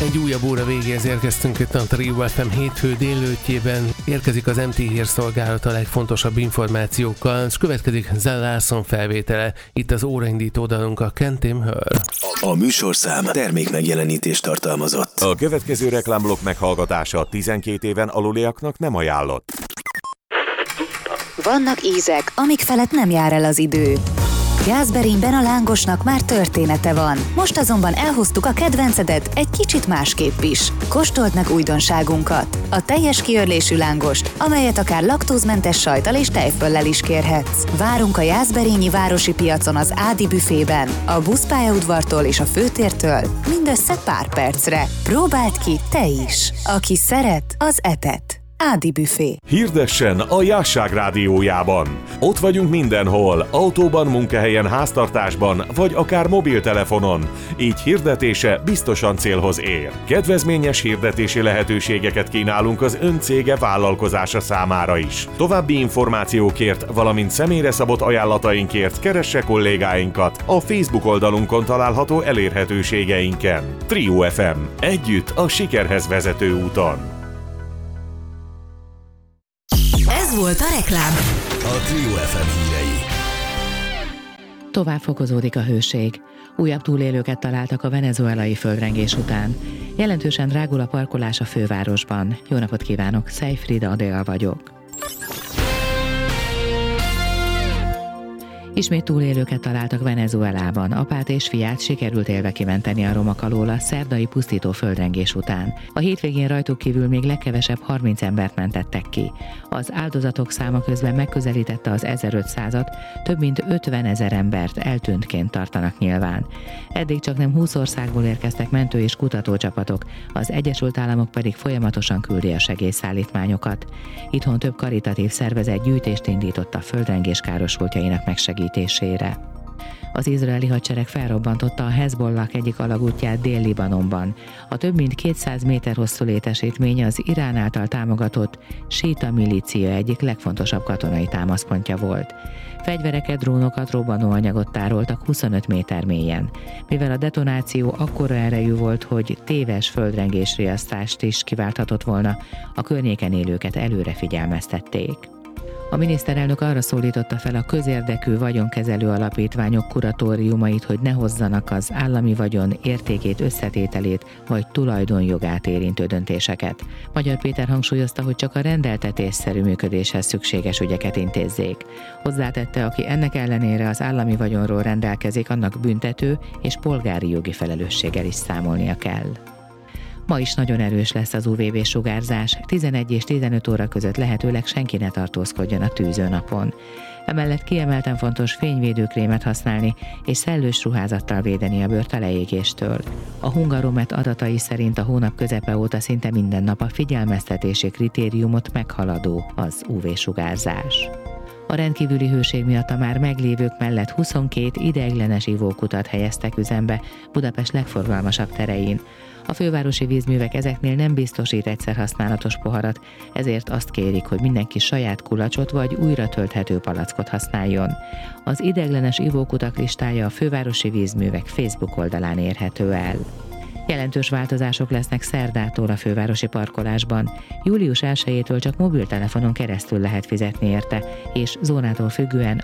Egy újabb óra végéhez érkeztünk itt a Trio FM hétfő délelőttjében. Érkezik az MT hírszolgálat a legfontosabb információkkal, és következik Zell Larson felvétele. Itt az óraindító dalunk a Can't Tame Her. A műsorszám termékmegjelenítést tartalmazott. A következő reklámblokk meghallgatása 12 éven aluliaknak nem ajánlott. Vannak ízek, amik felett nem jár el az idő. Jászberényben a lángosnak már története van. Most azonban elhoztuk a kedvencedet egy kicsit másképp is. Kóstold meg újdonságunkat. A teljes kiörlésű lángost, amelyet akár laktózmentes sajttal és tejföllel is kérhetsz. Várunk a jászberényi városi piacon az Ádi büfében, a buszpályaudvartól és a főtértől mindössze pár percre. Próbáld ki te is. Aki szeret, az etet. Ádi büfé. Hirdessen a Jásság rádiójában. Ott vagyunk mindenhol, autóban, munkahelyen, háztartásban, vagy akár mobiltelefonon. Így hirdetése biztosan célhoz ér. Kedvezményes hirdetési lehetőségeket kínálunk az ön cége vállalkozása számára is. További információkért, valamint személyre szabott ajánlatainkért keresse kollégáinkat a Facebook oldalunkon található elérhetőségeinken. Trio FM. Együtt a sikerhez vezető úton. Ez volt a reklám. A Trio FM hírei. Tovább fokozódik a hőség. Újabb túlélőket találtak a venezuelai földrengés után. Jelentősen drágul a parkolás a fővárosban. Jó napot kívánok, Szejfrida Adél vagyok. Ismét túlélőket találtak Venezuelában. Apát és fiát sikerült élve kimenteni a romak alól a szerdai pusztító földrengés után. A hétvégén rajtuk kívül még legkevesebb 30 embert mentettek ki. Az áldozatok száma közben megközelítette az 1500-at, több mint 50 000 embert eltűntként tartanak nyilván. Eddig csak nem 20 országból érkeztek mentő- és kutatócsapatok, az Egyesült Államok pedig folyamatosan küldi a segélyszállítmányokat. Itthon több karitatív szervezet gyűjtést indított a földrengés károsultjainak megsegítésére. Az izraeli hadsereg felrobbantotta a Hezbollah egyik alagútját Dél-Libanonban. A több mint 200 méter hosszú létesítmény az Irán által támogatott síta milícia egyik legfontosabb katonai támaszpontja volt. Fegyvereket, drónokat, robbanóanyagot tároltak 25 méter mélyen. Mivel a detonáció akkora erejű volt, hogy téves földrengésriasztást is kiválthatott volna, a környéken élőket előre figyelmeztették. A miniszterelnök arra szólította fel a közérdekű vagyonkezelő alapítványok kuratóriumait, hogy ne hozzanak az állami vagyon értékét, összetételét vagy tulajdonjogát érintő döntéseket. Magyar Péter hangsúlyozta, hogy csak a rendeltetésszerű működéshez szükséges ügyeket intézzék. Hozzátette, aki ennek ellenére az állami vagyonról rendelkezik, annak büntető és polgári jogi felelősséggel is számolnia kell. Ma is nagyon erős lesz az UVB-sugárzás, 11 és 15 óra között lehetőleg senki ne tartózkodjon a tűzőnapon. Emellett kiemelten fontos fényvédőkrémet használni és szellős ruházattal védeni a bőrt a leégéstől. A Hungaromet adatai szerint a hónap közepe óta szinte minden nap a figyelmeztetési kritériumot meghaladó az UV-sugárzás. A rendkívüli hőség miatt a már meglévők mellett 22 ideiglenes ivókutat helyeztek üzembe Budapest legforgalmasabb terein. A fővárosi vízművek ezeknél nem biztosít egyszerhasználatos poharat, ezért azt kérik, hogy mindenki saját kulacsot vagy újra tölthető palackot használjon. Az ideiglenes ivókutak listája a fővárosi vízművek Facebook oldalán érhető el. Jelentős változások lesznek szerdától a fővárosi parkolásban. Július 1-től csak mobiltelefonon keresztül lehet fizetni érte, és zónától függően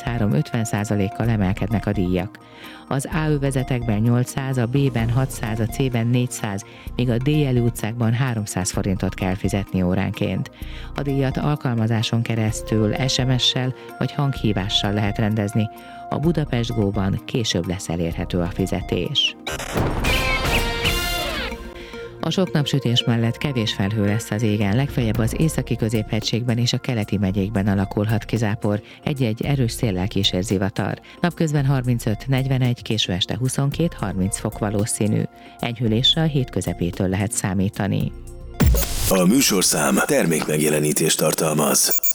33-50%-kal emelkednek a díjak. Az A övezetekben 800, a B-ben 600, a C-ben 400, míg a D-jelű utcákban 300 forintot kell fizetni óránként. A díjat alkalmazáson keresztül SMS-sel vagy hanghívással lehet rendezni. A Budapest Go-ban később lesz elérhető a fizetés. A sok napsütés mellett kevés felhő lesz az égen, legfeljebb az északi középhegységben és a keleti megyékben alakulhat ki zápor, egy-egy erős széllel kísér zivatar. Napközben 35-41, késő este 22-30 fok valószínű. Enyhülésre a hét közepétől lehet számítani. A műsorszám termékmegjelenítést tartalmaz.